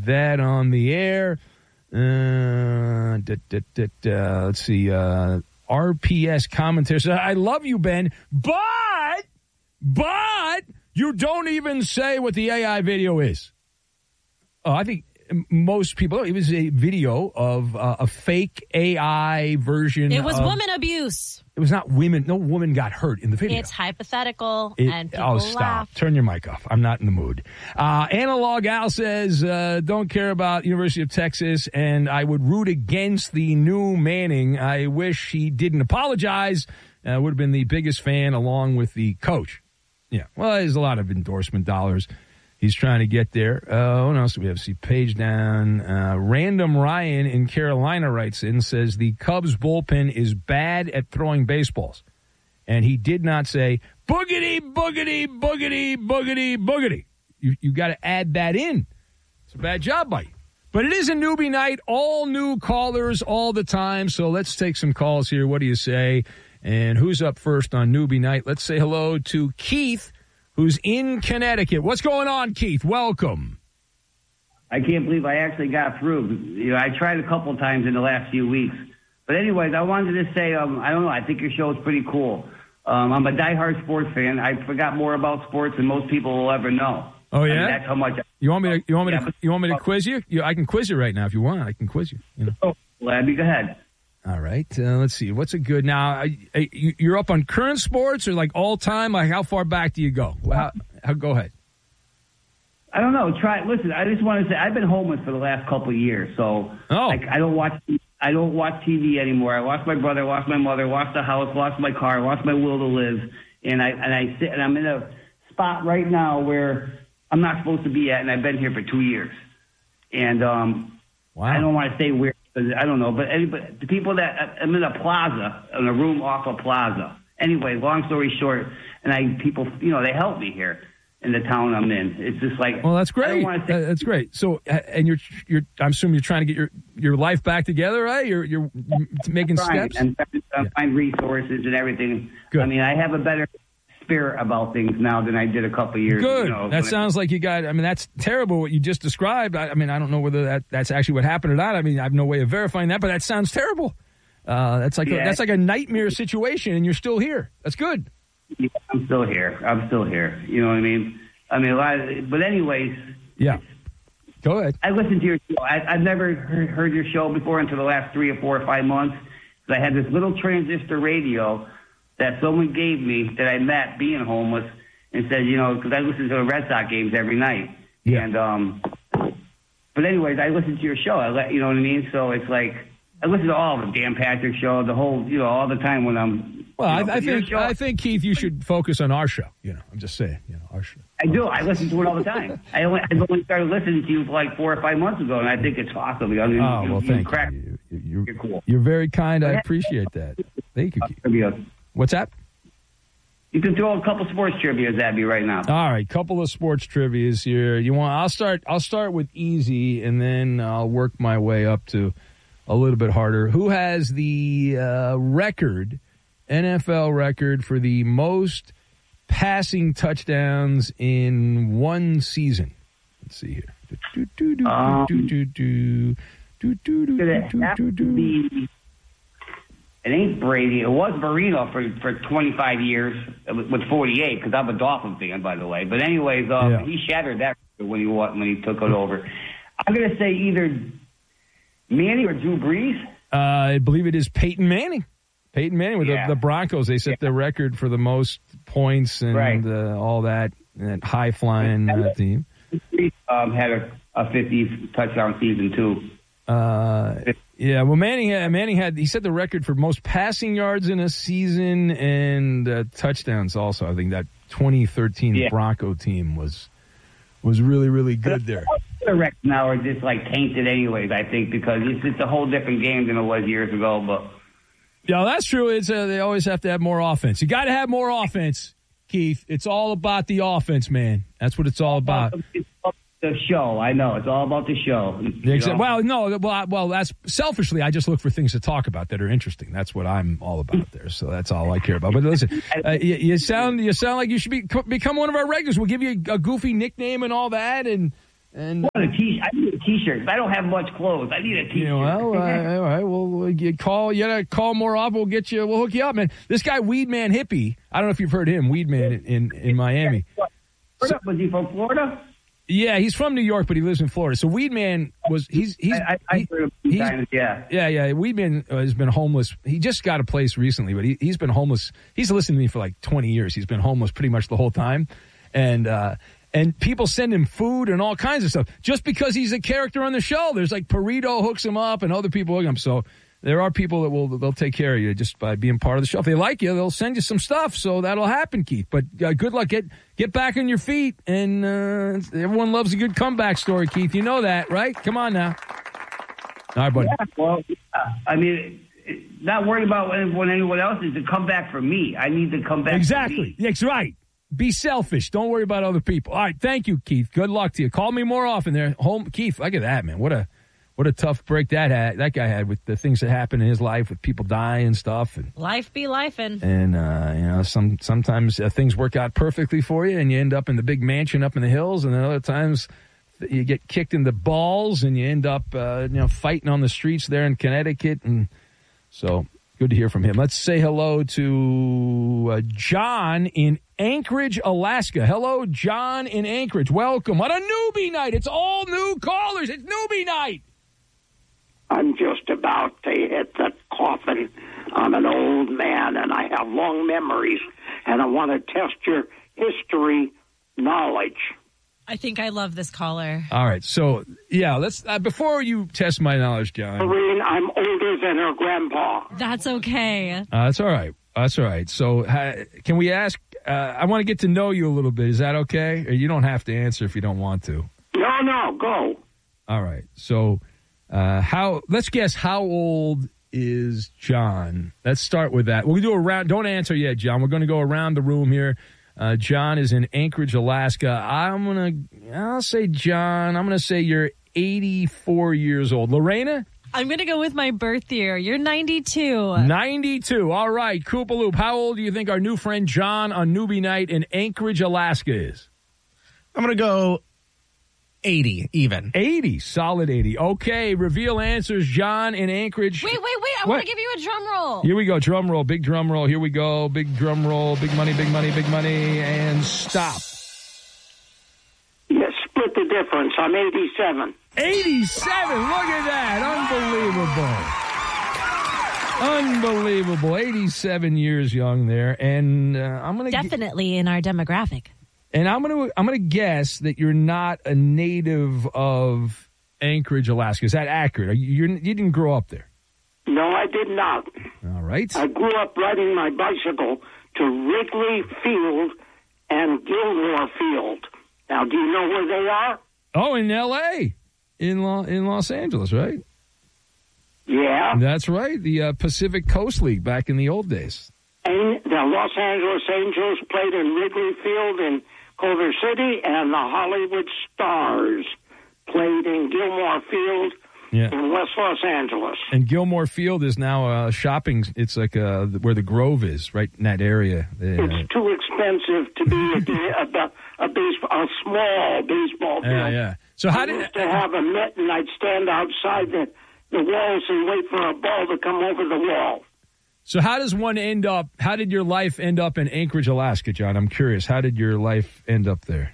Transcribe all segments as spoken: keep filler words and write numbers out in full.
that on the air. Uh, da, da, da, da, let's see. Uh, R P S commentary says, I love you, Ben, but, but you don't even say what the A I video is. Oh, I think most people, it was a video of uh, a fake A I version. It was of, woman abuse. It was not women. No woman got hurt in the video. It's hypothetical, it, and people oh, stop. laugh. Turn your mic off. I'm not in the mood. Uh, Analog Al says, uh, don't care about University of Texas, and I would root against the new Manning. I wish he didn't apologize. I uh, would have been the biggest fan along with the coach. Yeah, well, there's a lot of endorsement dollars he's trying to get there. Uh, what else do we have? See, page down. Uh, Random Ryan in Carolina writes in, says the Cubs bullpen is bad at throwing baseballs. And he did not say, boogity, boogity, boogity, boogity, boogity. You, you got to add that in. It's a bad job by you. But it is a newbie night, all new callers all the time. So let's take some calls here. What do you say? And who's up first on newbie night? Let's say hello to Keith, who's in Connecticut. What's going on, Keith? Welcome. I can't believe I actually got through. You know, I tried a couple times in the last few weeks. But anyways, I wanted to say, um, I don't know, I think your show is pretty cool. Um, I'm a diehard sports fan. I forgot more about sports than most people will ever know. Oh, yeah? I mean, that's how much I You want me to you want me yeah, to you want me to quiz you? you? I can quiz you right now if you want. I can quiz you. you know? Oh, Labby, go ahead. All right. Uh, let's see. What's a good now? I, I, you're up on current sports or like all time? Like how far back do you go? How, how, go ahead. I don't know. Try. Listen, I just want to say I've been homeless for the last couple of years, so oh. like, I don't watch. I don't watch T V anymore. I lost my brother, lost my mother, lost the house, lost my car, lost my will to live, and I and I sit and I'm in a spot right now where I'm not supposed to be at, and I've been here for two years, and um, wow. I don't want to say where. I don't know, but anybody, the people that I'm in a plaza, in a room off a plaza. Anyway, long story short, and I people, you know, they help me here in the town I'm in. It's just like, well, that's great. I don't want to say, uh, that's great. So, uh, and you're, you're, I'm assuming you're trying to get your, your life back together, right? You're, you're making trying, steps and uh, yeah. find resources and everything. Good. I mean, I have a better spirit about things now than I did a couple of years. Good. You know, that sounds like you got. I mean, that's terrible what you just described. I, I mean, I don't know whether that, that's actually what happened or not. I mean, I have no way of verifying that, but that sounds terrible. Uh, that's like yeah. a, that's like a nightmare situation, and you're still here. That's good. Yeah, I'm still here. I'm still here. You know what I mean? I mean, a lot of, but anyways. Yeah. Go ahead. I listened to your show. I, I've never heard, heard your show before until the last three or four or five months. I had this little transistor radio that someone gave me that I met being homeless and said, you know, because I listen to the Red Sox games every night. Yeah. And, um, but anyways, I listened to your show. I let, you know what I mean? So it's like, I listen to all of the Dan Patrick show, the whole, you know, all the time when I'm. Well, you know, I, I think show, I think Keith, you should focus on our show. You know, I'm just saying, you know, our show. I do. I listen to it all the time. I only, I only started listening to you like four or five months ago, and I think it's awesome. I mean, oh you, well, you thank crack, you. You, you. You're cool. You're very kind. I appreciate that. Thank you, Keith. What's that? You can throw a couple sports trivias at me right now. All right, couple of sports trivias here. You want? I'll start. I'll start with easy, and then I'll work my way up to a little bit harder. Who has the uh, record, N F L record for the most passing touchdowns in one season? Let's see here. Um, It ain't Brady. It was Marino for, for twenty-five years with forty-eight, because I'm a Dolphin fan, by the way. But anyways, um, yeah. he shattered that when he when he took it over. I'm going to say either Manning or Drew Brees. Uh, I believe it is Peyton Manning. Peyton Manning with yeah. the, the Broncos. They set yeah. the record for the most points and right. uh, all that, that high-flying uh, team. Um, had a, a fifty touchdown season, too. Uh, yeah, well, Manning had, Manning had, he set the record for most passing yards in a season and uh, touchdowns also. I think that twenty thirteen yeah. Bronco team was was really, really good there. The records now are just like tainted anyways, I think, because it's just a whole different game than it was years ago. But yeah, that's true. It's uh, they always have to have more offense. You got to have more offense, Keith. It's all about the offense, man. That's what it's all about. The show, I know. It's all about the show. Exactly. Well, no, well, well, that's selfishly. I just look for things to talk about that are interesting. That's what I'm all about there. So that's all I care about. But listen, uh, you, you sound you sound like you should be become one of our regulars. We'll give you a, a goofy nickname and all that, and And what a t- I need a T-shirt. I don't have much clothes. I need a T-shirt. You know, well, uh, all right. Well, you call. You gotta call more up. We'll get you. We'll hook you up, man. This guy, Weedman Hippie. I don't know if you've heard him, Weedman in in Miami. So, was he from Florida? Yeah, he's from New York, but he lives in Florida. So Weedman was he's he's I, I he, heard him a few times, yeah yeah yeah. Weedman has been homeless. He just got a place recently, but he he's been homeless. He's listened to me for like twenty years. He's been homeless pretty much the whole time, and uh, and people send him food and all kinds of stuff just because he's a character on the show. There's like Perito hooks him up, and other people hook him. So there are people that will they'll take care of you just by being part of the show. If they like you, they'll send you some stuff. So that'll happen, Keith. But uh, good luck. Get get back on your feet. And uh, everyone loves a good comeback story, Keith. You know that, right? Come on now. All right, buddy. Yeah, well, uh, I mean, not worried about when, when anyone else is to come back for me. I need to come back. Exactly. For me. That's right. Be selfish. Don't worry about other people. All right. Thank you, Keith. Good luck to you. Call me more often there. Home, Keith. Look at that, man. What a. What a tough break that had, that guy had with the things that happened in his life, with people dying and stuff. And, life be lifing. And, uh, you know, some sometimes uh, things work out perfectly for you, and you end up in the big mansion up in the hills, and then other times you get kicked in the balls, and you end up, uh, you know, fighting on the streets there in Connecticut. And so good to hear from him. Let's say hello to uh, John in Anchorage, Alaska. Hello, John in Anchorage. Welcome on a newbie night. It's all new callers. It's newbie night. I'm just about to hit the coffin. I'm an old man, and I have long memories, and I want to test your history knowledge. I think I love this caller. All right. So, yeah, let's uh, before you test my knowledge, John. Maureen, I'm older than her grandpa. That's okay. Uh, that's all right. That's all right. So, uh, can we ask? Uh, I want to get to know you a little bit. Is that okay? Or you don't have to answer if you don't want to. No, no, go. All right. So, uh, how? Let's guess. How old is John? Let's start with that. We'll do a round. Don't answer yet, John. We're going to go around the room here. Uh, John is in Anchorage, Alaska. I'm gonna. I'll say John. I'm gonna say you're eighty-four years old. Lorena? I'm going to go with my birth year. You're ninety-two. ninety-two. All right. Koopaloop. How old do you think our new friend John on Newbie Night in Anchorage, Alaska is? I'm going to go eighty, even. eighty. Solid eighty. Okay. Reveal answers. John in Anchorage. Wait, wait, wait. I want to give you a drum roll. Here we go. Drum roll. Big drum roll. Here we go. Big drum roll. Big money, big money, big money. And stop. Yes, split the difference. I'm eighty-seven. eighty-seven. Look at that. Unbelievable. Unbelievable. eighty-seven years young there. And uh, I'm going to definitely g- in our demographic. And I'm going to I'm going to guess that you're not a native of Anchorage, Alaska. Is that accurate? You you're, you didn't grow up there. No, I did not. All right. I grew up riding my bicycle to Wrigley Field and Gilmore Field. Now, do you know where they are? Oh, in L A, in Lo- in Los Angeles, right? Yeah. That's right. The uh, Pacific Coast League back in the old days. And the Los Angeles Angels played in Wrigley Field in Culver City, and the Hollywood Stars played in Gilmore Field yeah. in West Los Angeles. And Gilmore Field is now uh, shopping. It's like uh, where the Grove is, right in that area. Uh, it's too expensive to be a, a, a, baseball, a small baseball field. Yeah, yeah. So how I did used to have a net, and I'd stand outside the, the walls and wait for a ball to come over the wall. So how does one end up, how did your life end up in Anchorage, Alaska, John? I'm curious. How did your life end up there?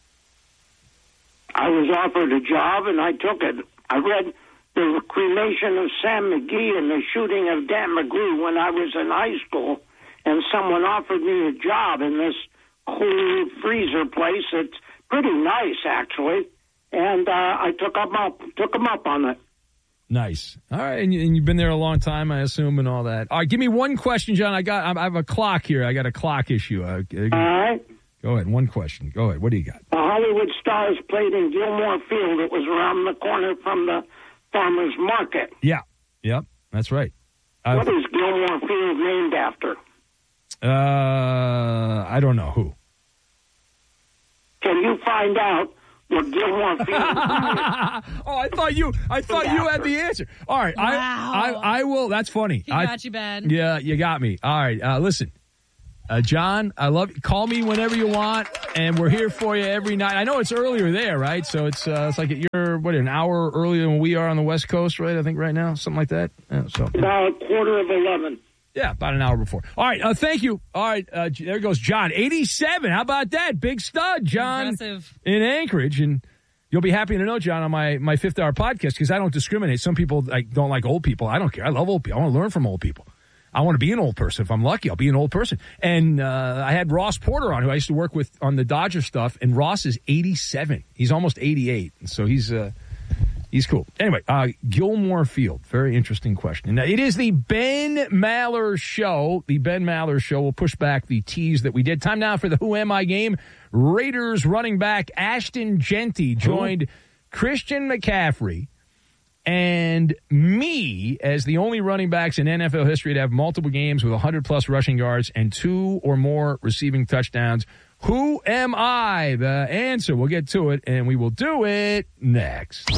I was offered a job, and I took it. I read the cremation of Sam McGee and the shooting of Dan McGrew when I was in high school, and someone offered me a job in this cold freezer place. It's pretty nice, actually, and uh, I took them up, took them up on it. Nice. All right, and, you, and you've been there a long time, I assume, and all that. All right, give me one question, John. I got. I have a clock here. I got a clock issue. Uh, all right. Go ahead. One question. Go ahead. What do you got? The Hollywood Stars played in Gilmore Field. It was around the corner from the farmers market. Yeah. Yep. That's right. Uh, what is Gilmore Field named after? Uh, I don't know who. Can you find out? What Gilmore Field oh, I thought you. I thought you had the answer. All right, wow. I, I, I will. That's funny. He I got you, Ben. Yeah, you got me. All right, uh, listen. Uh, John, I love you. Call me whenever you want, and we're here for you every night. I know it's earlier there, right? So it's uh, it's like you're, what, an hour earlier than we are on the West Coast, right? I think right now, something like that. Yeah, so About quarter of eleven. Yeah, about an hour before. All right, uh, thank you. All right, uh, there goes John. eighty-seven, how about that? Big stud, John. Impressive. In Anchorage, and you'll be happy to know, John, on my, my fifth hour podcast, because I don't discriminate. Some people like, don't like old people. I don't care. I love old people. I want to learn from old people. I want to be an old person. If I'm lucky, I'll be an old person. And uh, I had Ross Porter on, who I used to work with on the Dodger stuff, and Ross is eighty-seven. He's almost eighty-eight, so he's uh, he's cool. Anyway, uh, Gilmore Field, very interesting question. Now, it is the Ben Maller Show. The Ben Maller Show will push back the tease that we did. Time now for the Who Am I game. Raiders running back Ashton Jeanty joined Ooh. Christian McCaffrey and me as the only running backs in N F L history to have multiple games with one hundred plus rushing yards and two or more receiving touchdowns. Who am I? The answer. We'll get to it, and we will do it next.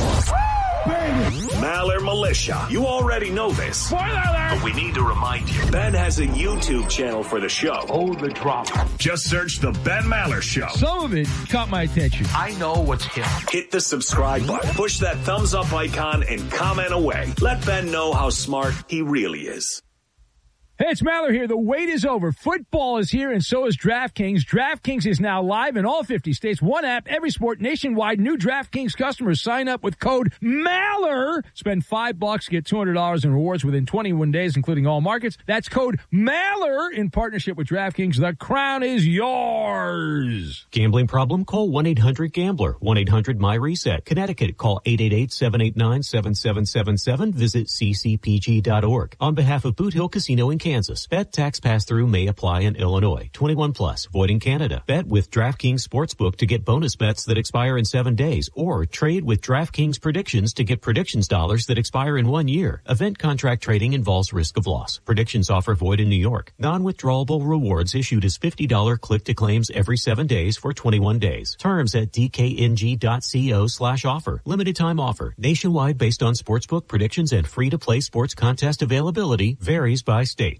Maller Militia. You already know this. Spoiler alert! But we need to remind you. Ben has a YouTube channel for the show. Oh, the drama. Just search The Ben Maller Show. Some of it caught my attention. I know what's hip. Hit the subscribe button. Push that thumbs up icon and comment away. Let Ben know how smart he really is. Hey, it's Maller here. The wait is over. Football is here, and so is DraftKings. DraftKings is now live in all fifty states. One app, every sport, nationwide. New DraftKings customers sign up with code MALLER. Spend five bucks, get two hundred dollars in rewards within twenty-one days, including all markets. That's code MALLER in partnership with DraftKings. The crown is yours. Gambling problem? Call one eight hundred gambler. one eight hundred my reset. Connecticut, call eight eight eight, seven eight nine, seven seven seven seven. Visit c c p g dot org. On behalf of Boot Hill Casino in Kansas. Kansas. Bet tax pass-through may apply in Illinois. twenty-one plus. Void in Canada. Bet with DraftKings Sportsbook to get bonus bets that expire in seven days. Or trade with DraftKings Predictions to get predictions dollars that expire in one year. Event contract trading involves risk of loss. Predictions offer void in New York. Non-withdrawable rewards issued as fifty dollars click-to-claims every seven days for twenty-one days. Terms at d k n g dot co slash offer. Limited time offer. Nationwide based on sportsbook predictions and free-to-play sports contest availability. Varies by state.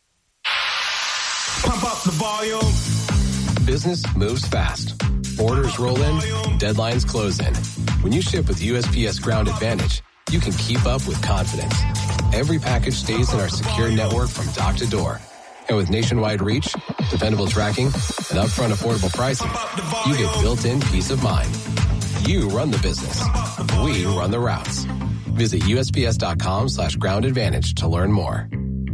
Pump up the volume. Business moves fast. Orders roll in, deadlines close in. When you ship with U S P S Ground Advantage, you can keep up with confidence. Every package stays in our secure network from dock to door. And with nationwide reach, dependable tracking, and upfront affordable pricing, you get built-in peace of mind. You run the business. We run the routes. Visit U S P S dot com slash ground advantage to learn more.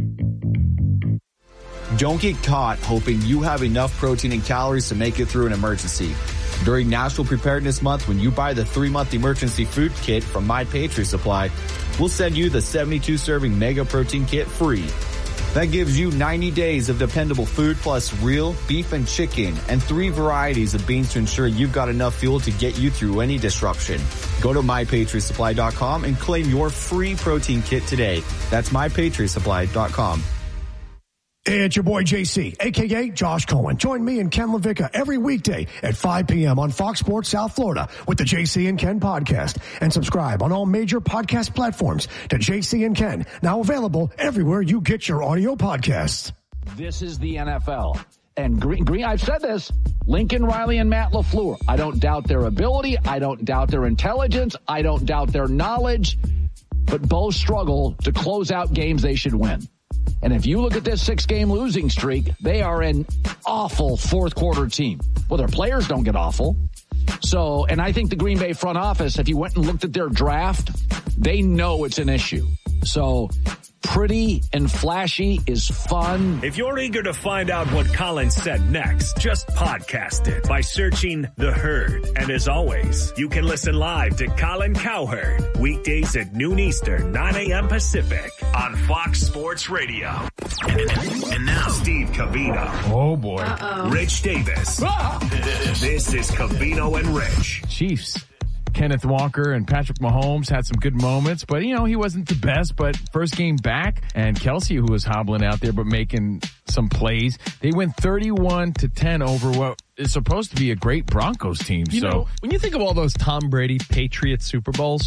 Don't get caught hoping you have enough protein and calories to make it through an emergency. During National Preparedness Month, when you buy the three-month emergency food kit from My Patriot Supply, we'll send you the seventy-two serving Mega Protein Kit free. That gives you ninety days of dependable food plus real beef and chicken and three varieties of beans to ensure you've got enough fuel to get you through any disruption. Go to my patriot supply dot com and claim your free protein kit today. That's my patriot supply dot com. Hey, it's your boy J C, a k a. Josh Cohen. Join me and Ken LaVicka every weekday at five p.m. on Fox Sports South Florida with the J C and Ken podcast. And subscribe on all major podcast platforms to J C and Ken, now available everywhere you get your audio podcasts. This is the N F L. And Green, Green, I've said this, Lincoln Riley and Matt LaFleur. I don't doubt their ability. I don't doubt their intelligence. I don't doubt their knowledge. But both struggle to close out games they should win. And if you look at this six-game losing streak, they are an awful fourth-quarter team. Well, their players don't get awful. So, and I think the Green Bay front office, if you went and looked at their draft, they know it's an issue. So, pretty and flashy is fun. If you're eager to find out what Colin said next, just podcast it by searching The Herd. And as always, you can listen live to Colin Cowherd weekdays at noon Eastern, nine a.m. Pacific on Fox Sports Radio. And now, Steve Covino. Oh, boy. Uh-oh. Rich Davis. Ah! This is Covino and Rich. Chiefs. Kenneth Walker and Patrick Mahomes had some good moments, but, you know, he wasn't the best. But first game back, and Kelsey, who was hobbling out there but making some plays, they went thirty-one to ten over what is supposed to be a great Broncos team. You so know, when you think of all those Tom Brady Patriots Super Bowls,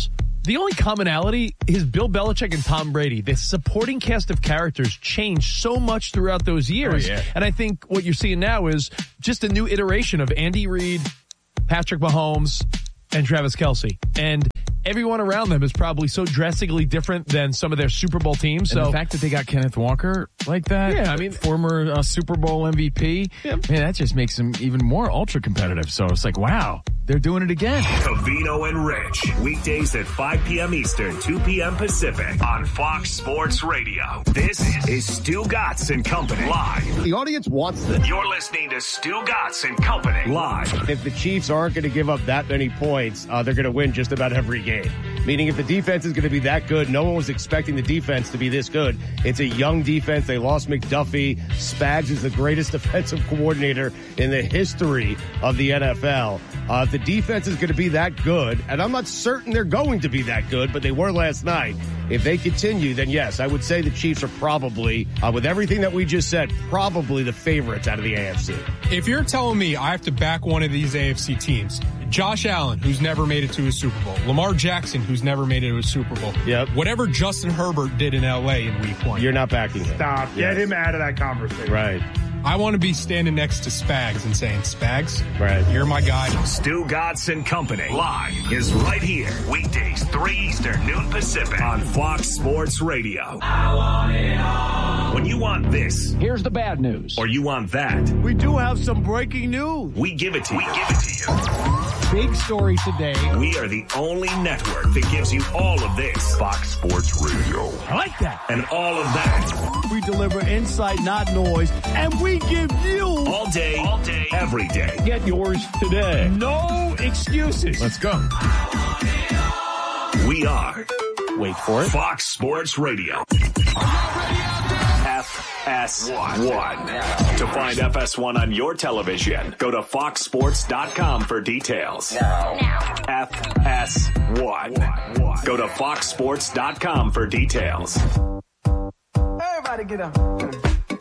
The only commonality is Bill Belichick and Tom Brady. The supporting cast of characters changed so much throughout those years. Oh, yeah. And I think what you're seeing now is just a new iteration of Andy Reid, Patrick Mahomes, and Travis Kelce. And everyone around them is probably so drastically different than some of their Super Bowl teams. So and the fact that they got Kenneth Walker like that, yeah, I mean, former uh, Super Bowl M V P, yeah. man, that just makes them even more ultra competitive. So it's like, wow, they're doing it again. Covino and Rich, weekdays at five p.m. Eastern, two p.m. Pacific on Fox Sports Radio. This is Stu Gatz and Company live. The audience wants this. You're listening to Stu Gatz and Company live. If the Chiefs aren't going to give up that many points, uh, they're going to win just about every game. Meaning if the defense is going to be that good, no one was expecting the defense to be this good. It's a young defense. They lost McDuffie. Spags is the greatest defensive coordinator in the history of the N F L. Uh, if the defense is going to be that good, and I'm not certain they're going to be that good, but they were last night. If they continue, then yes, I would say the Chiefs are probably, uh, with everything that we just said, probably the favorites out of the A F C. If you're telling me I have to back one of these A F C teams, Josh Allen, who's never made it to a Super Bowl, Lamar Jackson, who's never made it to a Super Bowl, yep. Whatever Justin Herbert did in L A in week one. You're not backing him. Stop. Yes. Get him out of that conversation. Right. I want to be standing next to Spags and saying, Spags, right. You're my guy. Stu Gatz and Company live is right here. Weekdays, three Eastern, noon Pacific on Fox Sports Radio. I want it all. When you want this. Here's the bad news. Or you want that. We do have some breaking news. We give it to you. We give it to you. Big story today. We are the only network that gives you all of this. Fox Sports Radio. I like that. And all of that. We deliver insight, not noise. And we give you. All day, all day, every day. Get yours today. No excuses. Let's go. We are. Wait for it. Fox Sports Radio. F S one. To find F S one on your television, go to fox sports dot com for details. Now. F S one. Go to fox sports dot com for details. Everybody get up.